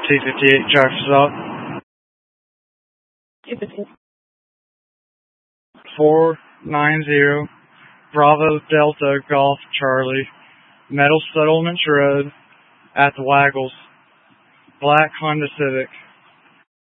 T58 traffic stop. 490 Bravo Delta Golf Charlie, Metal Settlements Road at the Waggles, black Honda Civic.